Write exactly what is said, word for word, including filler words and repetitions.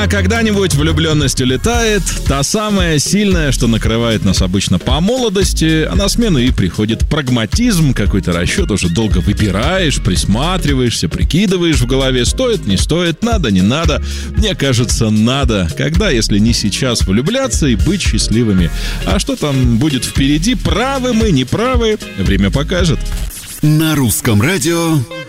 А когда-нибудь влюбленность улетает, та самая сильная, что накрывает нас обычно по молодости, а на смену и приходит прагматизм, какой-то расчет, уже долго выбираешь, присматриваешься, прикидываешь в голове, стоит, не стоит, надо, не надо. Мне кажется, надо. Когда, если не сейчас, влюбляться и быть счастливыми? А что там будет впереди, правы мы, не правы, время покажет. На русском радио